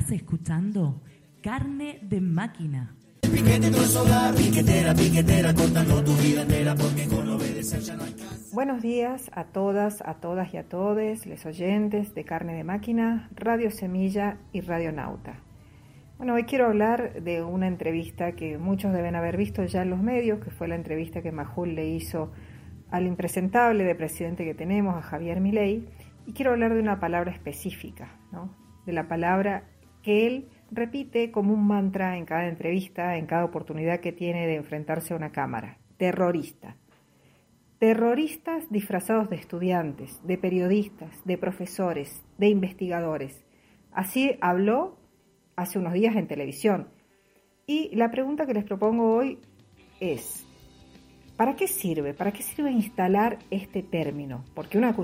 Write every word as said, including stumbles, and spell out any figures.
Estás escuchando Carne de Máquina. Buenos días a todas, a todas y a todes, les oyentes de Carne de Máquina, Radio Semilla y Radio Nauta. Bueno, hoy quiero hablar de una entrevista que muchos deben haber visto ya en los medios, que fue la entrevista que Majul le hizo al impresentable de presidente que tenemos, a Javier Milei, y quiero hablar de una palabra específica, ¿no? De la palabra que él repite como un mantra en cada entrevista, en cada oportunidad que tiene de enfrentarse a una cámara: terrorista. Terroristas disfrazados de estudiantes, de periodistas, de profesores, de investigadores. Así habló hace unos días en televisión. Y la pregunta que les propongo hoy es: ¿para qué sirve? ¿Para qué sirve instalar este término? Porque una